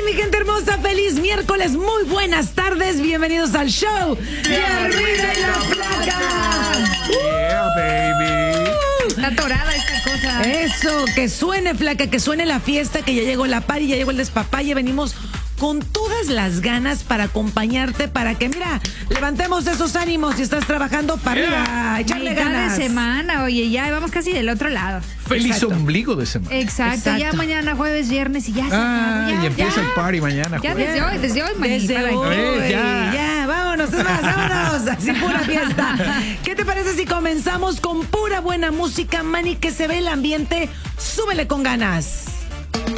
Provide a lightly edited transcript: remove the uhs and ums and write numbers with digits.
mi gente hermosa, feliz miércoles, muy buenas tardes, bienvenidos al show de Arriba y la Flaca. Yeah, baby. Está atorada esta cosa. Eso, que suene, Flaca, que suene la fiesta, que ya llegó la party, ya llegó el despapalle, venimos con todas las ganas para acompañarte, para que, mira, levantemos esos ánimos si estás trabajando para arriba, echarle Mitad ganas. de semana, oye, ya vamos casi del otro lado. Feliz Exacto. ombligo de semana. Exacto, ya mañana jueves, viernes y ya se Ah, acabó, y empieza el party mañana. Ya jueves. desde hoy, manita. Desde hoy, Ya. ya, vámonos, es más, vámonos, así pura fiesta. ¿Qué te parece si comenzamos con pura buena música, Manny, que se ve el ambiente? Súbele con ganas.